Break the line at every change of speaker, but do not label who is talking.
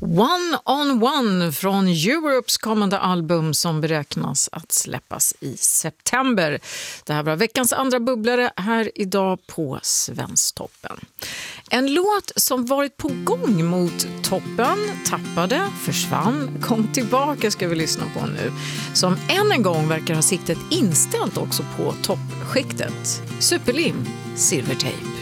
One on One från Europes kommande album som beräknas att släppas i september. Det här var veckans andra bubblare här idag på Svensktoppen. En låt som varit på gång mot toppen, tappade, försvann, kom tillbaka ska vi lyssna på nu. Som än en gång verkar ha siktet inställt också på toppskiktet. Superlim, Silvertape.